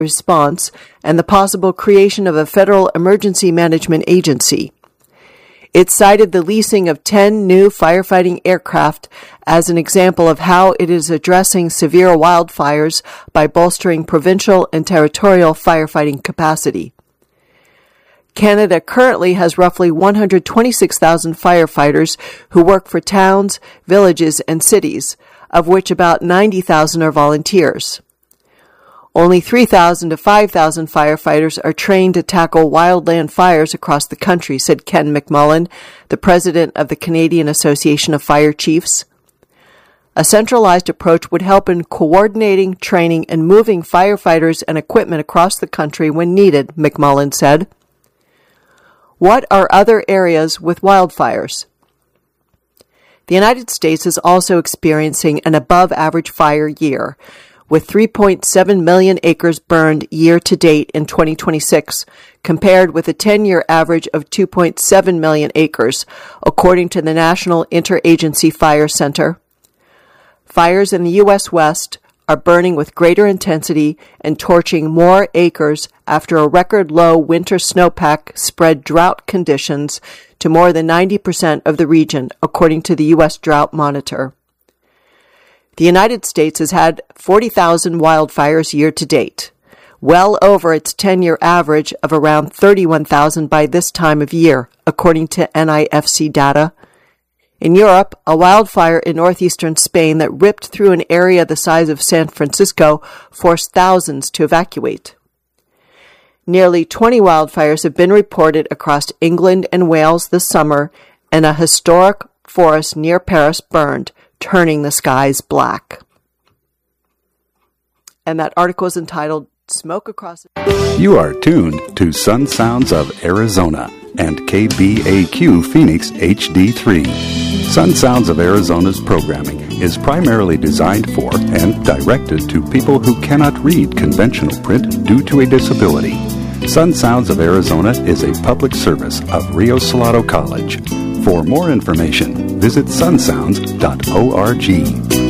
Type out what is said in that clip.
response and the possible creation of a federal emergency management agency. It cited the leasing of 10 new firefighting aircraft as an example of how it is addressing severe wildfires by bolstering provincial and territorial firefighting capacity. Canada currently has roughly 126,000 firefighters who work for towns, villages, and cities, of which about 90,000 are volunteers. Only 3,000 to 5,000 firefighters are trained to tackle wildland fires across the country, said Ken McMullen, the president of the Canadian Association of Fire Chiefs. A centralized approach would help in coordinating, training, and moving firefighters and equipment across the country when needed, McMullen said. What are other areas with wildfires? The United States is also experiencing an above-average fire year, with 3.7 million acres burned year-to-date in 2026, compared with a 10-year average of 2.7 million acres, according to the National Interagency Fire Center. Fires in the U.S. West are burning with greater intensity and torching more acres after a record-low winter snowpack spread drought conditions to more than 90% of the region, according to the U.S. Drought Monitor. The United States has had 40,000 wildfires year-to-date, well over its 10-year average of around 31,000 by this time of year, according to NIFC data. In Europe, a wildfire in northeastern Spain that ripped through an area the size of San Francisco forced thousands to evacuate. Nearly 20 wildfires have been reported across England and Wales this summer, and a historic forest near Paris burned, turning the skies black. And that article is entitled Smoke Across... You are tuned to Sun Sounds of Arizona and KBAQ Phoenix HD3. Sun Sounds of Arizona's programming is primarily designed for and directed to people who cannot read conventional print due to a disability. Sun Sounds of Arizona is a public service of Rio Salado College. For more information, visit sunsounds.org.